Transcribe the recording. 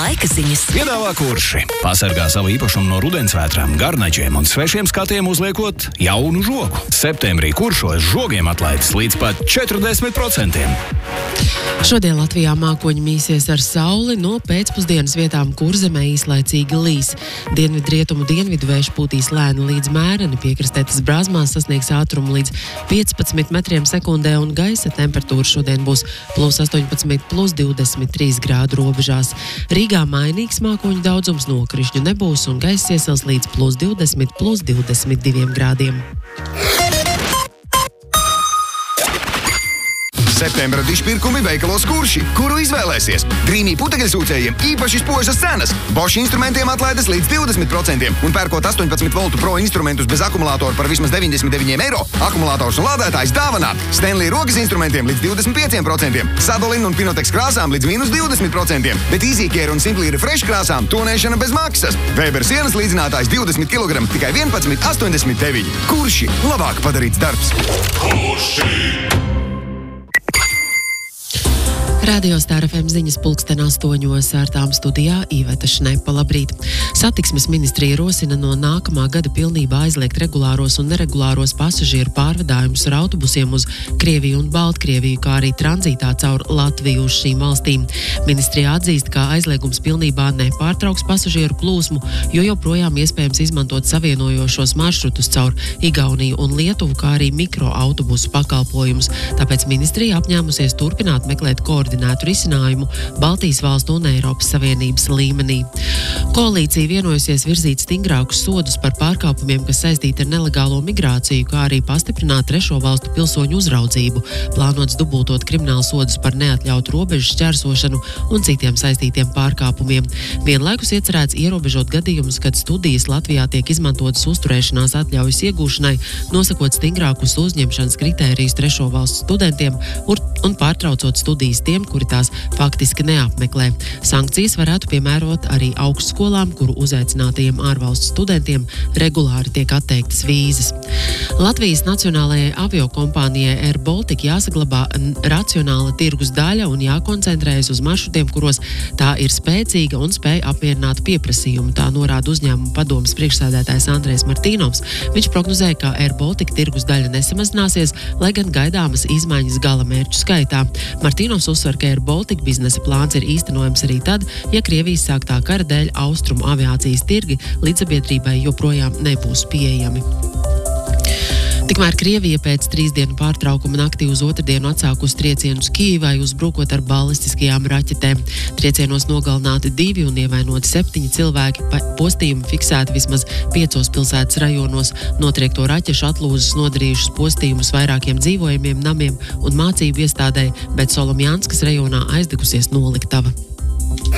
laika ziņas. Piedāvā Kurši. Pasargā savu īpašumu no rudensvētrām, garnačiem un svešiem skatiem uzliekot jaunu žogu. Septembrī Kuršos žogiem atlaides līdz pat 40%. Šodien Latvijā mākoņi mīsies ar sauli, no pēcpusdienas vietām Kurzemē īslaicīgi līs. Dienvidrietumu dienvidu vējš pūtīs lēni līdz mēreni, piekrastētas brāzmās sasniegs ātrumu līdz 15 metriem sekundē un gaisa temperatūra šodien būs +18, +23 grādu robežās. Rīgā mainīgs mākoņu daudzums, nokrišņu nebūs un gaiss iesils līdz +20, +22 grādiem. Septembra dišpirkumi veikalos Kurši, kuru izvēlēsies. Grīnī putekļsūcējiem īpaši spožas cenas. Bosch instrumentiem atlaides līdz 20% un pērkot 18 voltu pro instrumentus bez akumulātoru par vismaz 99 eiro, akumulātors un lādētājs dāvanā. Stanley rokas instrumentiem līdz 25%, Sadolin un Pinotex krāsām līdz -20%, bet EasyCare un Simply Refresh krāsām tonēšana bez maksas. Weber sienas līdzinātājs 20 kg, tikai 11,89. Kurši, labāk padarīts darbs. Kurši! Radio Star FM ziņas 8:00 ar tām studijā Iveta Šnepa. Labrīt! Satiksmes ministrija rosina no nākamā gada pilnībā aizliegt regulāros un neregulāros pasažieru pārvadājumus ar autobusiem uz Krieviju un Baltkrieviju, kā arī tranzītā caur Latviju uz šīm valstīm. Ministrija atzīst, ka aizliegums pilnībā nepārtrauks pasažieru plūsmu, jo joprojām iespējams izmantot savienojošos maršrutus caur Igauniju un Lietuvu, kā arī mikroautobusu pakalpojumus. Tāpēc ministrija apņēmusies turpināt meklēt koordināciju risinājumu Baltijas valstu un Eiropas Savienības līmenī. Koalīcija vienojusies virzīt stingrākus sodus par pārkāpumiem, kas saistīti ar nelegālo migrāciju, kā arī pastiprināt trešo valstu pilsoņu uzraudzību, plānots dubultot kriminālu sodus par neatļautu robežu šķērsošanu un citiem saistītiem pārkāpumiem. Vienlaikus iecerēts ierobežot gadījumus, kad studijas Latvijā tiek izmantotas uzturēšanās atļaujas iegūšanai, nosakot stingrākus uzņemšanas kritērijus trešo valstu studentiem un pārtraucot studijas tiem, kuri tās faktiski neapmeklē. Sankcijas varētu piemērot arī augstskolām, kuru uzaicinātajiem ārvalstu studentiem regulāri tiek atteiktas vīzas. Latvijas nacionālajai aviokompānijai Air Baltica jāsaglabā racionāla tirgus daļa un jākoncentrējas uz maršrutiem, kuros tā ir spēcīga un spēj apmierināt pieprasījumu. Tā norāda uzņēmuma padomes priekšsēdētājs Andrejs Martīnovs. Viņš prognozēja, ka Air Baltica tirgus daļa nesamazināsies, lai gan gaidāmas izmaiņas gala mērķu skaitā. Martīnovs uzsver, ka Air Baltica biznesa plāns ir īstenojams arī tad, ja Krievijas sāktā kara dēļ austrumu aviācijas tirgi līdzsabiedrībai joprojām nebūs pieejami. Tikmēr Krievija pēc 3 dienu pārtraukuma naktī uz otrdienu atsākusi triecienus Kijivai, uzbrukot ar balistiskajām raķetēm. Triecienos nogalināti 2 un ievainoti 7 cilvēki. Postījumi fiksēti vismaz 5 pilsētas rajonos. Notriekto raķešu atlūzas nodarījušas postījumus vairākiem dzīvojamiem namiem un mācību iestādēji, bet Solomjanskas rajonā aizdegusies noliktava.